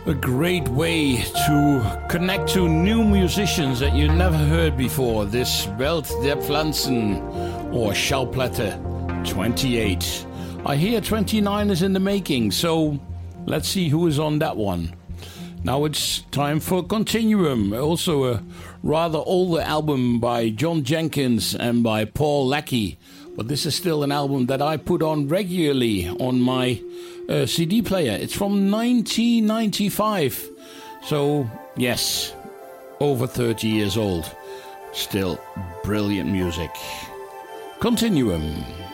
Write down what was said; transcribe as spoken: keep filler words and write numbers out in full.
A great way to connect to new musicians that you never heard before. This Welt der Pflanzen or Schallplatte twenty-eight. I hear twenty-nine is in the making, so let's see who is on that one. Now it's time for Continuum, also a rather older album by John Jenkins and by Paul Lackey. But this is still an album that I put on regularly on my uh, C D player. It's from nineteen ninety-five. So, yes, over thirty years old. Still brilliant music. Continuum.